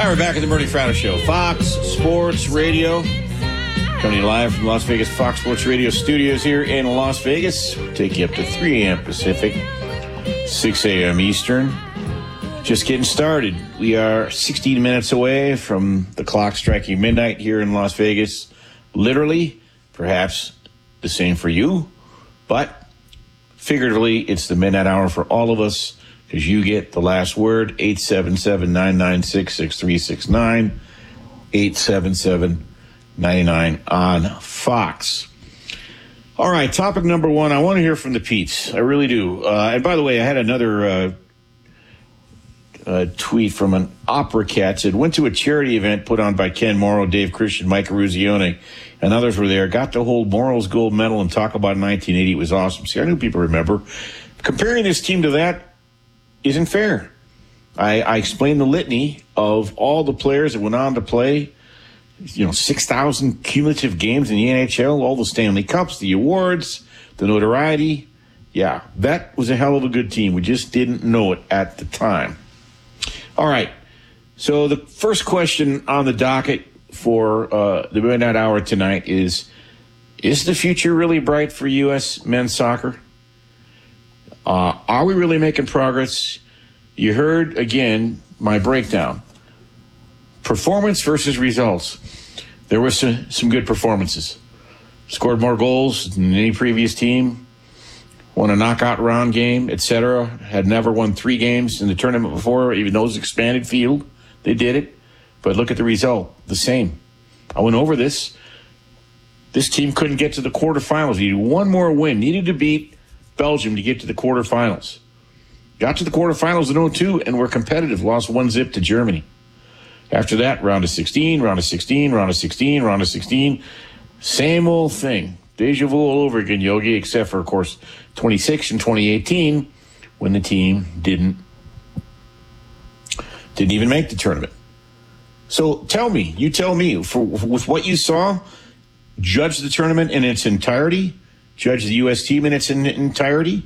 We're back at the Bernie Fratto Show. Fox Sports Radio. Coming live from Las Vegas Fox Sports Radio studios here in Las Vegas. Take you up to 3 a.m. Pacific, 6 a.m. Eastern. Just getting started. We are 16 minutes away from the clock striking midnight here in Las Vegas. Literally, perhaps the same for you, but figuratively, it's the midnight hour for all of us because you get the last word. 877-996-6369, 877-99 on Fox. All right, topic number one. I want to hear from the Pete's. I really do. And by the way, I had another tweet from an opera cat. Said, went to a charity event put on by Ken Morrow, Dave Christian, Mike Ruzione, and others were there. Got to hold Morrow's gold medal and talk about 1980. It was awesome. See, I knew people remember. Comparing this team to that isn't fair. I explained the litany of all the players that went on to play, 6,000 cumulative games in the NHL, all the Stanley Cups, the awards, the notoriety. Yeah, that was a hell of a good team. We just didn't know it at the time. All right, so the first question on the docket for the midnight hour tonight is the future really bright for U.S. men's soccer? Are we really making progress? You heard, again, my breakdown. Performance versus results. There were some good performances. Scored more goals than any previous team. Won a knockout round game, etc. Had never won 3 games in the tournament before, even though it was expanded field. They did it. But look at the result. The same. I went over this. This team couldn't get to the quarterfinals. Needed one more win. Needed to beat Belgium to get to the quarterfinals. Got to the quarterfinals in 0-2 and were competitive. Lost 1-0 to Germany. After that, round of 16, round of 16, round of 16, round of 16. Same old thing. Deja vu all over again, Yogi, except for, of course, 26 and 2018 when the team didn't even make the tournament. So tell me, with what you saw, judge the tournament in its entirety, judge the U.S. team in its entirety.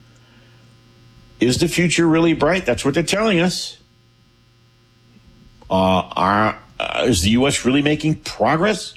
Is the future really bright? That's what they're telling us. Is the U.S. really making progress?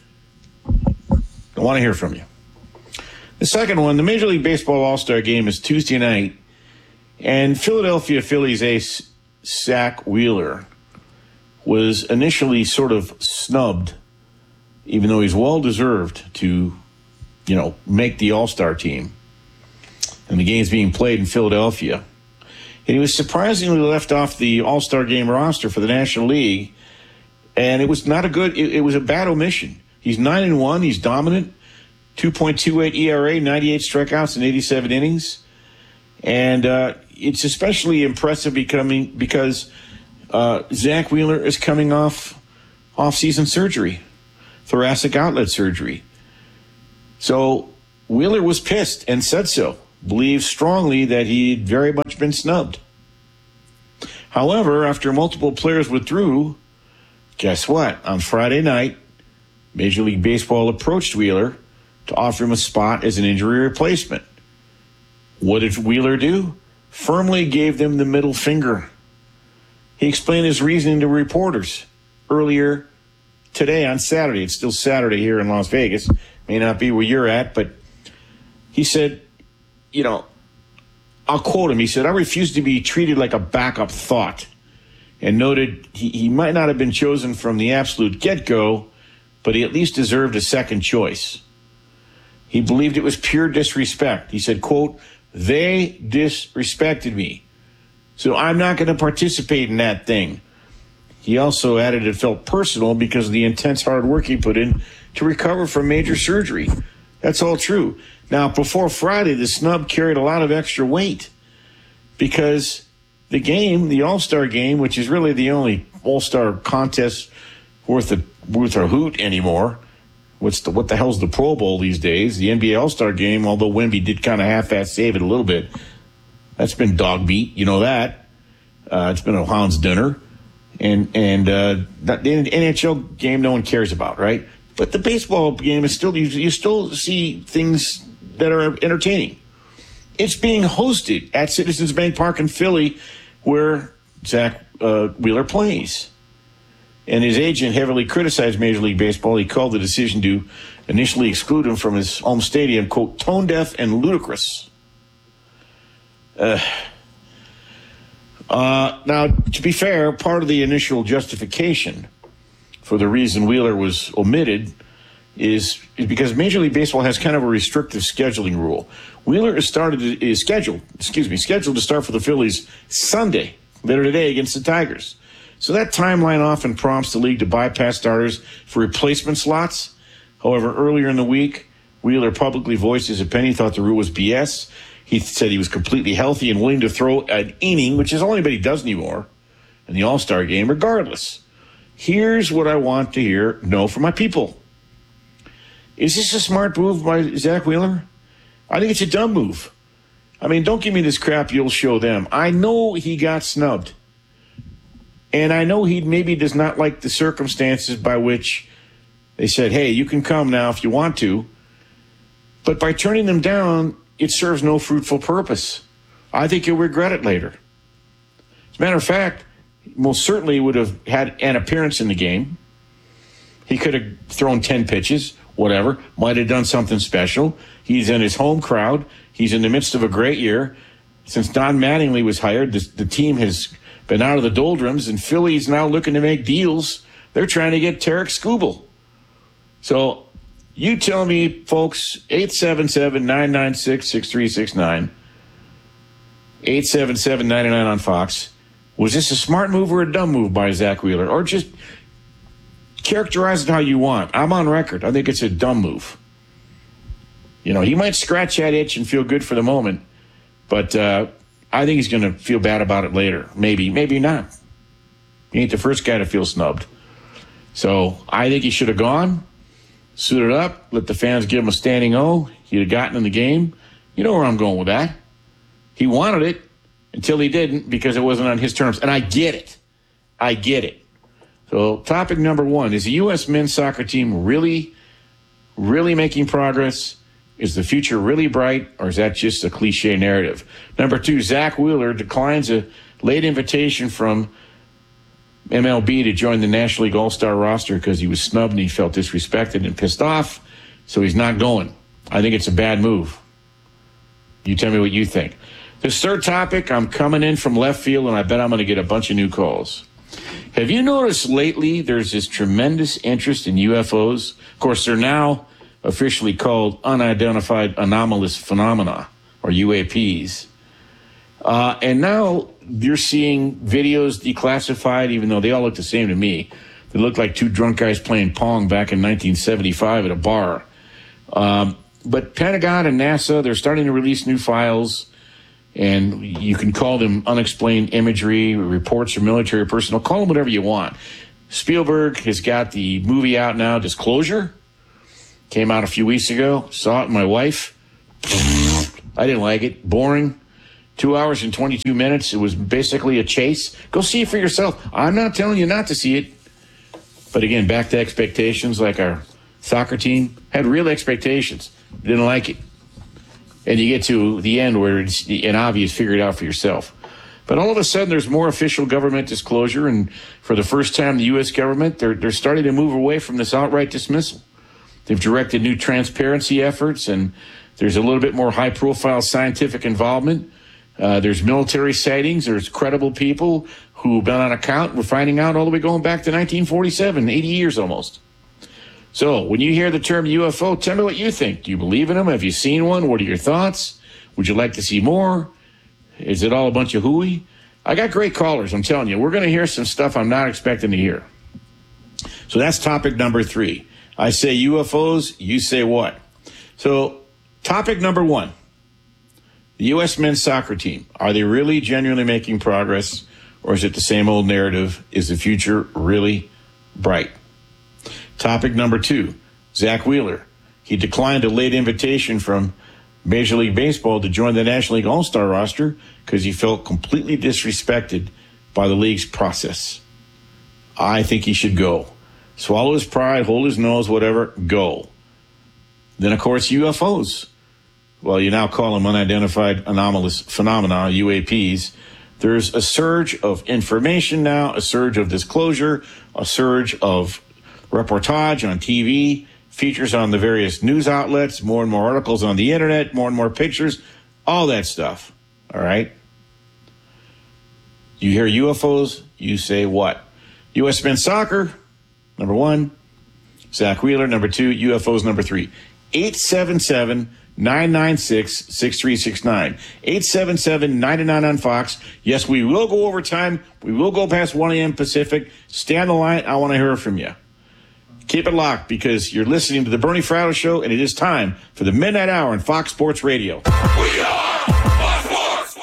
I want to hear from you. The second one, the Major League Baseball All-Star Game is Tuesday night, and Philadelphia Phillies ace Zach Wheeler was initially sort of snubbed, even though he's well-deserved to, make the All-Star team. And the game's being played in Philadelphia. And he was surprisingly left off the All-Star Game roster for the National League, and it was not it was a bad omission. He's 9-1, he's dominant, 2.28 ERA, 98 strikeouts in 87 innings. And it's especially impressive because Zach Wheeler is coming off off-season surgery, thoracic outlet surgery. So Wheeler was pissed and said so, believes strongly that he'd very much been snubbed. However, after multiple players withdrew, guess what? On Friday night, Major League Baseball approached Wheeler to offer him a spot as an injury replacement. What did Wheeler do? Firmly gave them the middle finger. He explained his reasoning to reporters earlier today on Saturday. It's still Saturday here in Las Vegas. May not be where you're at, but he said, I'll quote him. He said, I refuse to be treated like a backup thought, and noted he might not have been chosen from the absolute get-go, but he at least deserved a second choice. He believed it was pure disrespect. He said, quote, they disrespected me, so I'm not going to participate in that thing. He also added it felt personal because of the intense hard work he put in to recover from major surgery. That's all true. Now, before Friday, the snub carried a lot of extra weight because the game, the All-Star game, which is really the only All-Star contest worth a hoot anymore. What the hell's the Pro Bowl these days? The NBA All-Star game, although Wemby did kind of half-ass save it a little bit, that's been dog beat. You know that. It's been a hound's dinner. And the NHL game no one cares about, right? But the baseball game is still, you still see things that are entertaining. It's being hosted at Citizens Bank Park in Philly, where Zach Wheeler plays. and his agent heavily criticized Major League Baseball. He called the decision to initially exclude him from his home stadium, quote, tone deaf and ludicrous. Now, to be fair, part of the initial justification for the reason Wheeler was omitted is because Major League Baseball has kind of a restrictive scheduling rule. Wheeler is scheduled to start for the Phillies Sunday, later today, against the Tigers. So that timeline often prompts the league to bypass starters for replacement slots. However, earlier in the week, Wheeler publicly voiced his opinion. He thought the rule was BS. He said he was completely healthy and willing to throw an inning, which is all anybody does anymore, in the All-Star game, regardless. Here's what I want to know from my people. Is this a smart move by Zach Wheeler? I think it's a dumb move. I mean, don't give me this crap you'll show them. I know he got snubbed. And I know he maybe does not like the circumstances by which they said, hey, you can come now if you want to. But by turning them down, it serves no fruitful purpose. I think you'll regret it later. As a matter of fact, most certainly would have had an appearance in the game. He could have thrown 10 pitches, whatever, might have done something special. He's in his home crowd. He's in the midst of a great year. Since Don Mattingly was hired, the team has been out of the doldrums, and Philly's now looking to make deals. They're trying to get Tarek Skubal. So you tell me, folks, 877-996-6369, 877-99 on Fox. Was this a smart move or a dumb move by Zach Wheeler? Or just characterize it how you want. I'm on record. I think it's a dumb move. You know, he might scratch that itch and feel good for the moment, but I think he's going to feel bad about it later. Maybe, maybe not. He ain't the first guy to feel snubbed. So I think he should have gone, suited up, let the fans give him a standing O. He'd have gotten in the game. You know where I'm going with that. He wanted it until he didn't because it wasn't on his terms. And I get it. I get it. So topic number one, is the U.S. men's soccer team really making progress? Is the future really bright, or is that just a cliche narrative? Number two, Zach Wheeler declines a late invitation from MLB to join the National League All-Star roster because he was snubbed and he felt disrespected and pissed off, so he's not going. I think it's a bad move. You tell me what you think. This third topic, I'm coming in from left field, and I bet I'm going to get a bunch of new calls. Have you noticed lately there's this tremendous interest in UFOs? Of course, they're now officially called unidentified anomalous phenomena, or UAPs. And now you're seeing videos declassified, even though they all look the same to me. They look like two drunk guys playing Pong back in 1975 at a bar. But Pentagon and NASA, they're starting to release new files, and you can call them unexplained imagery, reports from military personnel. Call them whatever you want. Spielberg has got the movie out now, Disclosure. Came out a few weeks ago. Saw it with my wife. I didn't like it. Boring. 2 hours and 22 minutes. It was basically a chase. Go see it for yourself. I'm not telling you not to see it. But again, back to expectations, like our soccer team had real expectations. Didn't like it. And you get to the end where it's an obvious, figure it out for yourself. But all of a sudden, there's more official government disclosure. And for the first time, the U.S. government, they're starting to move away from this outright dismissal. They've directed new transparency efforts, and there's a little bit more high-profile scientific involvement. There's military sightings. There's credible people who've been on account. We're finding out all the way going back to 1947, 80 years almost. So when you hear the term UFO, tell me what you think. Do you believe in them? Have you seen one? What are your thoughts? Would you like to see more? Is it all a bunch of hooey? I got great callers, I'm telling you. We're going to hear some stuff I'm not expecting to hear. So that's topic number 3. I say UFOs, you say what? So topic number 1, the U.S. men's soccer team. Are they really genuinely making progress, or is it the same old narrative? Is the future really bright? Topic number 2, Zach Wheeler. He declined a late invitation from Major League Baseball to join the National League All-Star roster because he felt completely disrespected by the league's process. I think he should go. Swallow his pride, hold his nose, whatever, go. Then, of course, UFOs. Well, you now call them unidentified anomalous phenomena, UAPs. There's a surge of information now, a surge of disclosure, a surge of reportage on TV, features on the various news outlets, more and more articles on the internet, more and more pictures, all that stuff. All right? You hear UFOs, you say what? U.S. men's soccer, number 1. Zach Wheeler, number 2. UFOs, number 3. 877-996-6369. 877-99 on Fox. Yes, we will go over time. We will go past 1 a.m. Pacific. Stay on the line. I want to hear from you. Keep it locked because you're listening to the Bernie Fratto Show, and it is time for the Midnight Hour on Fox Sports Radio. We are Fox Sports.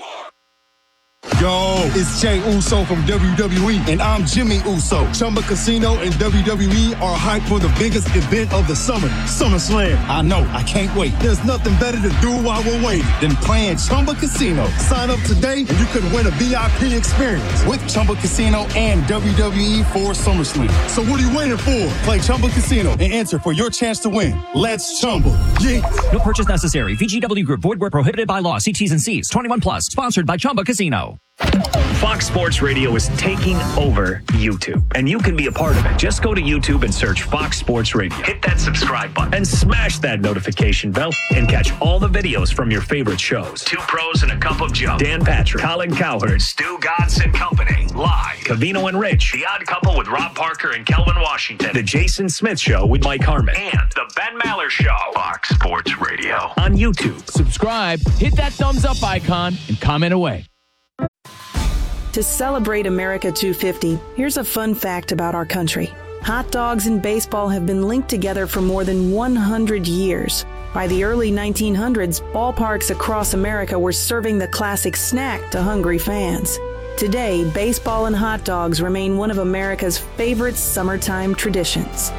Yo, it's Jay Uso from WWE, and I'm Jimmy Uso. Chumba Casino and WWE are hyped for the biggest event of the summer, SummerSlam. I know, I can't wait. There's nothing better to do while we're waiting than playing Chumba Casino. Sign up today, and you could win a VIP experience with Chumba Casino and WWE for SummerSlam. So what are you waiting for? Play Chumba Casino and enter for your chance to win. Let's Chumba. Yeah. No purchase necessary. VGW Group. Void where prohibited by law. See T's and C's. 21 plus. Sponsored by Chumba Casino. Fox Sports Radio is taking over YouTube, and you can be a part of it. Just go to YouTube and search Fox Sports Radio. Hit that subscribe button and smash that notification bell and catch all the videos from your favorite shows. Two Pros and a Cup of Joe. Dan Patrick, Colin Cowherd, Stu Godson Company, Live, Covino and Rich, The Odd Couple with Rob Parker and Kelvin Washington, The Jason Smith Show with Mike Harmon, and The Ben Maller Show. Fox Sports Radio on YouTube. Subscribe, hit that thumbs up icon, and comment away. To celebrate America 250, here's a fun fact about our country. Hot dogs and baseball have been linked together for more than 100 years. By the early 1900s, ballparks across America were serving the classic snack to hungry fans. Today, baseball and hot dogs remain one of America's favorite summertime traditions.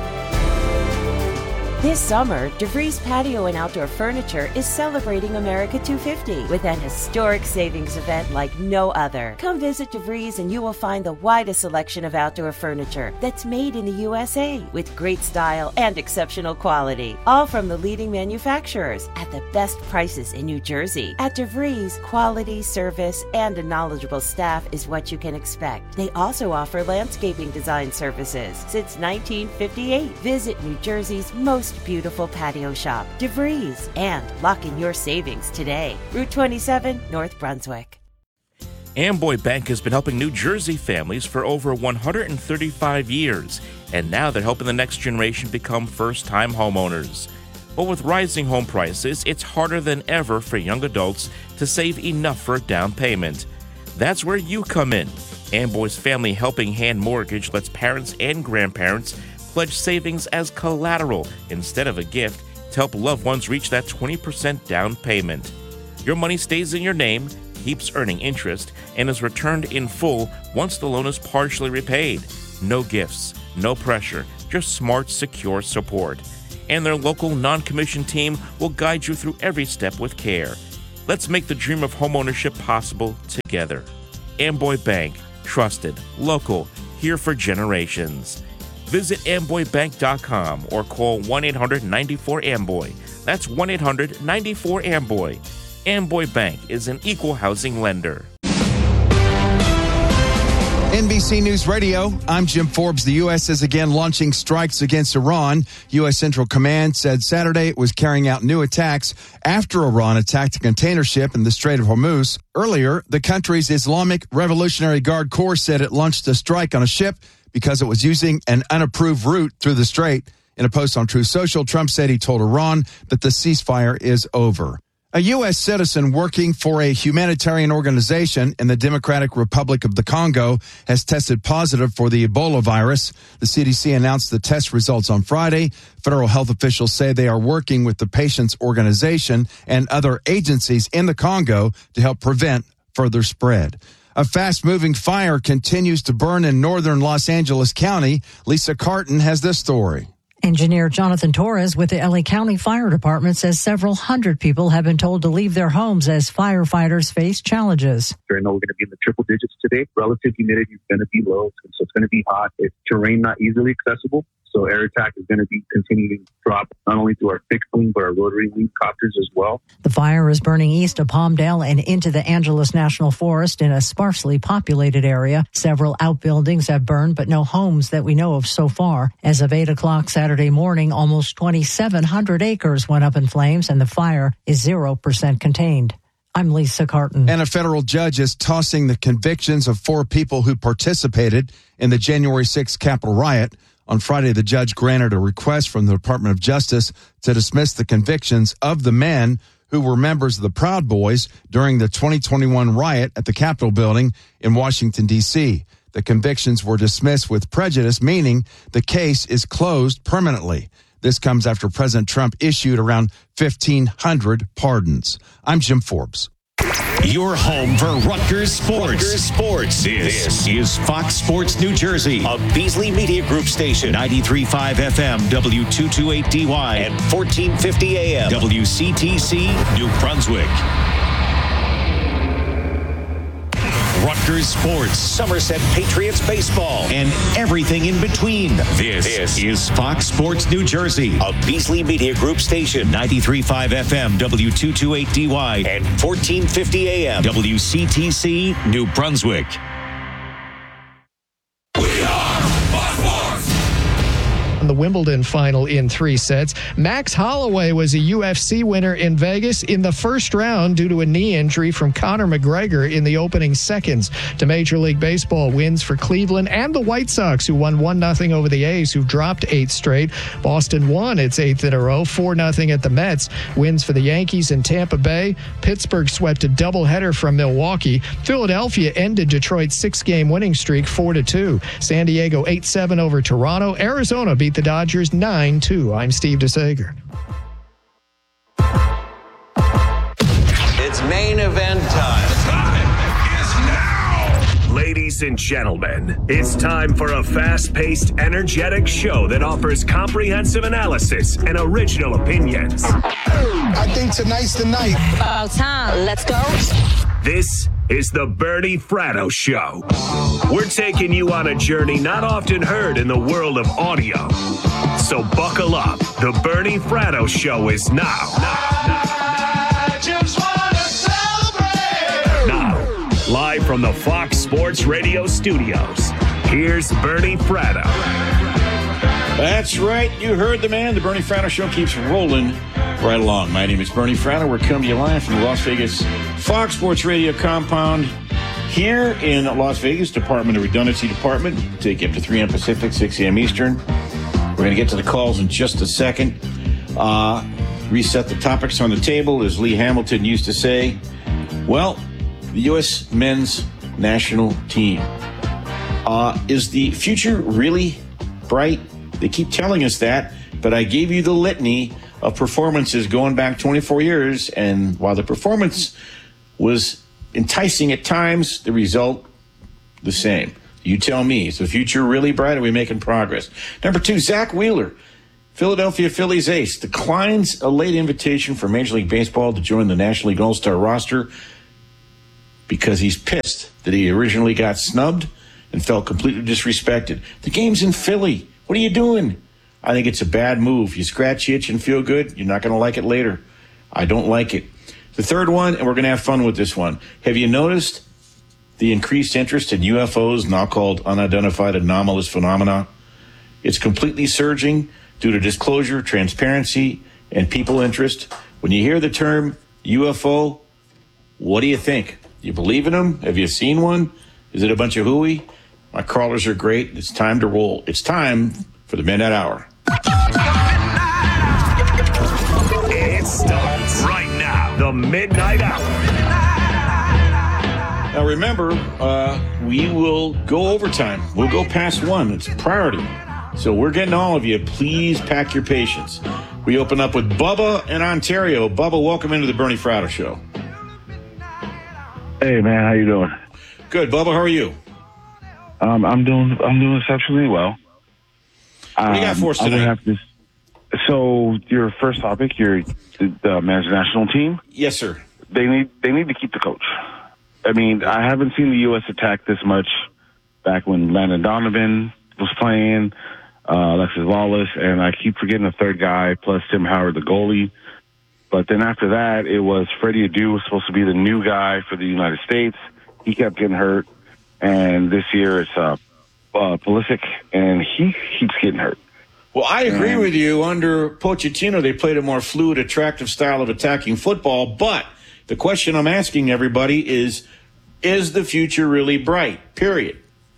This summer, DeVries Patio and Outdoor Furniture is celebrating America 250 with an historic savings event like no other. Come visit DeVries and you will find the widest selection of outdoor furniture that's made in the USA with great style and exceptional quality. All from the leading manufacturers at the best prices in New Jersey. At DeVries, quality, service, and a knowledgeable staff is what you can expect. They also offer landscaping design services since 1958. Visit New Jersey's most beautiful patio shop, DeVries, and lock in your savings today. Route 27, North Brunswick. Amboy Bank has been helping New Jersey families for over 135 years, and now they're helping the next generation become first-time homeowners. But with rising home prices, it's harder than ever for young adults to save enough for a down payment. That's where you come in. Amboy's Family Helping Hand Mortgage lets parents and grandparents pledge savings as collateral instead of a gift to help loved ones reach that 20% down payment. Your money stays in your name, keeps earning interest, and is returned in full once the loan is partially repaid. No gifts, no pressure, just smart, secure support. And their local non-commissioned team will guide you through every step with care. Let's make the dream of homeownership possible together. Amboy Bank, trusted, local, here for generations. Visit amboybank.com or call 1-800-94-AMBOY. That's 1-800-94-AMBOY. Amboy Bank is an equal housing lender. NBC News Radio, I'm Jim Forbes. The U.S. is again launching strikes against Iran. U.S. Central Command said Saturday it was carrying out new attacks after Iran attacked a container ship in the Strait of Hormuz. Earlier, the country's Islamic Revolutionary Guard Corps said it launched a strike on a ship because it was using an unapproved route through the strait. In a post on Truth Social, Trump said he told Iran that the ceasefire is over. A U.S. citizen working for a humanitarian organization in the Democratic Republic of the Congo has tested positive for the Ebola virus. The CDC announced the test results on Friday. Federal health officials say they are working with the patient's organization and other agencies in the Congo to help prevent further spread. A fast-moving fire continues to burn in northern Los Angeles County. Lisa Carton has this story. Engineer Jonathan Torres with the LA County Fire Department says several hundred people have been told to leave their homes as firefighters face challenges. I know we're going to be in the triple digits today. Relative humidity is going to be low, so it's going to be hot. It's terrain not easily accessible. So air attack is going to be continuing to drop not only through our fixed wing, but our rotary wing copters as well. The fire is burning east of Palmdale and into the Angeles National Forest in a sparsely populated area. Several outbuildings have burned, but no homes that we know of so far. As of 8 o'clock Saturday morning, almost 2,700 acres went up in flames, and the fire is 0% contained. I'm Lisa Carton. And a federal judge is tossing the convictions of 4 people who participated in the January 6th Capitol riot. On Friday, the judge granted a request from the Department of Justice to dismiss the convictions of the men who were members of the Proud Boys during the 2021 riot at the Capitol building in Washington, D.C. The convictions were dismissed with prejudice, meaning the case is closed permanently. This comes after President Trump issued around 1,500 pardons. I'm Jim Forbes. Your home for Rutgers Sports. This is Fox Sports New Jersey, a Beasley Media Group station. 93.5 FM, W228DY, and 1450 AM, WCTC, New Brunswick. Rutgers Sports, Somerset Patriots baseball, and everything in between. This is Fox Sports New Jersey, a Beasley Media Group station. 93.5 FM, W228DY, and 1450 AM, WCTC, New Brunswick. The Wimbledon final in 3 sets. Max Holloway was a UFC winner in Vegas in the first round due to a knee injury from Conor McGregor in the opening seconds. To Major League Baseball, wins for Cleveland and the White Sox, who won 1-0 over the A's, who've dropped 8 straight. Boston won its 8th in a row, 4-0 at the Mets. Wins for the Yankees in Tampa Bay. Pittsburgh swept a doubleheader from Milwaukee. Philadelphia ended Detroit's 6-game winning streak 4-2. San Diego 8-7 over Toronto. Arizona beat the Dodgers 9-2. I'm Steve DeSager. It's main event time. The time is now. Ladies and gentlemen, it's time for a fast-paced, energetic show that offers comprehensive analysis and original opinions. I think tonight's the night. About time. Let's go. This is the Bernie Fratto Show. We're taking you on a journey not often heard in the world of audio. So buckle up. The Bernie Fratto Show is now. I just want to celebrate. Now, live from the Fox Sports Radio studios, here's Bernie Fratto. That's right. You heard the man. The Bernie Fratto Show keeps rolling right along. My name is Bernie Fratto. We're coming to you live from the Las Vegas Fox Sports Radio compound here in Las Vegas, Department of Redundancy Department. Take you up to 3 a.m. Pacific, 6 a.m. Eastern. We're going to get to the calls in just a second. Reset the topics on the table, as Lee Hamilton used to say. Well, the U.S. men's national team. Is the future really bright? They keep telling us that, but I gave you the litany of performances going back 24 years, and while the performance was enticing at times, the result the same. You tell me, is the future really bright? Are we making progress? Number 2, Zach Wheeler, Philadelphia Phillies ace, declines a late invitation for Major League Baseball to join the National League All-Star roster because he's pissed that he originally got snubbed and felt completely disrespected. The game's in Philly. What are you doing? I think it's a bad move. You scratch the itch and feel good, you're not going to like it later. I don't like it. The third one, and we're going to have fun with this one. Have you noticed the increased interest in UFOs, now called unidentified anomalous phenomena? It's completely surging due to disclosure, transparency, and people interest. When you hear the term UFO, what do you think? You believe in them? Have you seen one? Is it a bunch of hooey? My crawlers are great. It's time to roll. It's time for the Midnight Hour. It starts right now. The Midnight Hour. Now remember, we will go overtime. We'll go past 1. It's a priority. So we're getting all of you. Please pack your patience. We open up with Bubba in Ontario. Bubba, welcome into the Bernie Fratto Show. Hey, man, how you doing? Good, Bubba. How are you? I'm doing exceptionally well. What do you got for us today? So your first topic, the men's national team. Yes, sir. They need to keep the coach. I mean, I haven't seen the U.S. attack this much back when Landon Donovan was playing. Alexis Lawless, and I keep forgetting the third guy, plus Tim Howard, the goalie. But then after that, it was Freddie Adu was supposed to be the new guy for the United States. He kept getting hurt. And this year it's Pulisic, and he keeps getting hurt. Well, I agree with you. Under Pochettino, they played a more fluid, attractive style of attacking football. But the question I'm asking everybody is the future really bright? Period.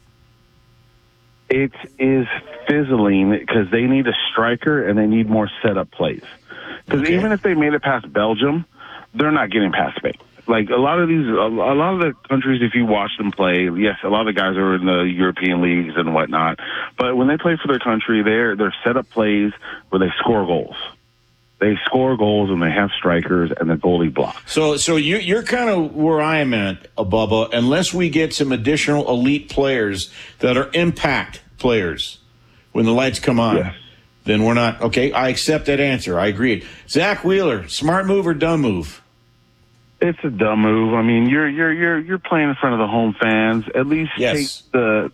It is fizzling because they need a striker and they need more setup plays. Because even if they made it past Belgium, they're not getting past Spain. Like a lot of the countries, if you watch them play, yes, a lot of the guys are in the European leagues and whatnot. But when they play for their country, they're set up plays where they score goals. They score goals and they have strikers and the goalie blocks. So you're kind of where I am at, Bubba. Unless we get some additional elite players that are impact players when the lights come on, then we're not okay. I accept that answer. I agree. Zach Wheeler, smart move or dumb move? It's a dumb move. I mean, you're playing in front of the home fans. At least take the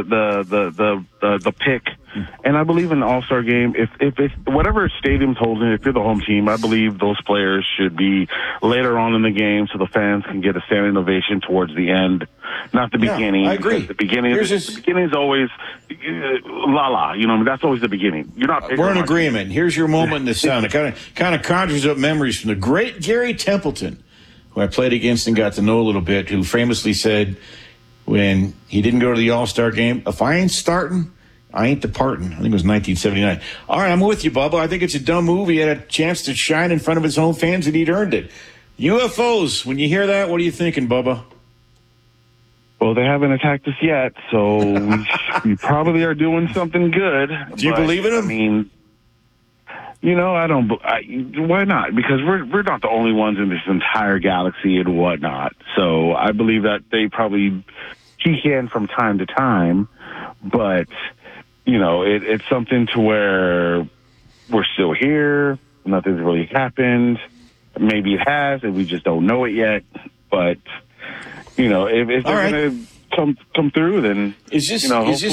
pick. And I believe in the All-Star game, if whatever stadium's holding, if you're the home team, I believe those players should be later on in the game so the fans can get a standing ovation towards the end, not the beginning. I agree. The beginning is always la. You know, that's always the beginning. You're not. We're in agreement. Here's your moment in the sun. It kind of conjures up memories from the great Gary Templeton, who I played against and got to know a little bit, who famously said when he didn't go to the All-Star game, if I ain't starting, I ain't departing. I think it was 1979. All right, I'm with you, Bubba. I think it's a dumb move. He had a chance to shine in front of his home fans, and he'd earned it. UFOs, when you hear that, what are you thinking, Bubba? Well, they haven't attacked us yet, so we probably are doing something good. Do you believe in them? I mean, you know, why not? Because we're not the only ones in this entire galaxy and whatnot. So I believe that they probably peek in from time to time, but you know, it's something to where we're still here. Nothing's really happened. Maybe it has, and we just don't know it yet. But you know, if they're going to come through, then is this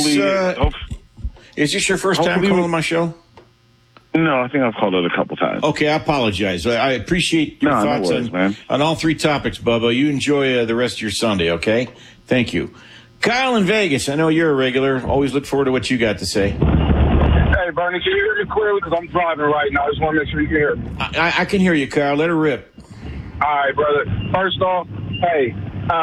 your first time hopefully calling my show? No, I think I've called it a couple times. Okay, I apologize. I appreciate your thoughts on all three topics, Bubba. You enjoy the rest of your Sunday, okay? Thank you. Kyle in Vegas, I know you're a regular. Always look forward to what you got to say. Hey, Bernie, can you hear me clearly? Because I'm driving right now. I just want to make sure you can hear me. I can hear you, Kyle. Let her rip. All right, brother. First off, hey,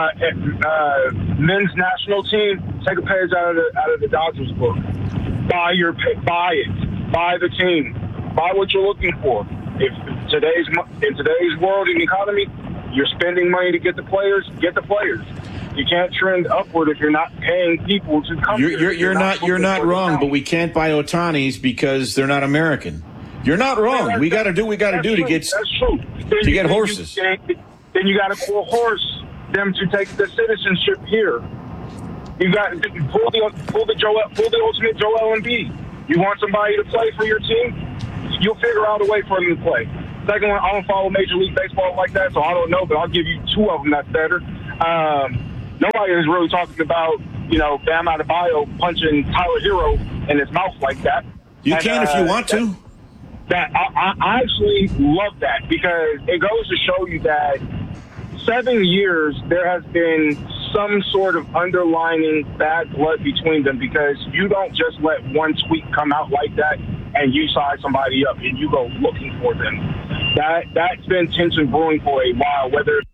men's national team, take a page out of the Dodgers book. Buy it. Buy the team. Buy what you're looking for. If in today's world and economy, you're spending money to get the players. Get the players. You can't trend upward if you're not paying people to come. You're not wrong, but we can't buy Otanis because they're not American. You're not wrong. We got to do what we got to do to get. That's true. To get horses. Then you got to horse them to take the citizenship here. You got to pull the ultimate Joel Embiid. You want somebody to play for your team? You'll figure out a way for them to play. Second one, I don't follow Major League Baseball like that, so I don't know, but I'll give you two of them that's better. Nobody is really talking about, Bam Adebayo punching Tyler Hero in his mouth like that. You can if you want to. I actually love that because it goes to show you that 7 years there has been some sort of underlining bad blood between them because you don't just let one tweet come out like that and you size somebody up and you go looking for them. That's been tension brewing for a while, whether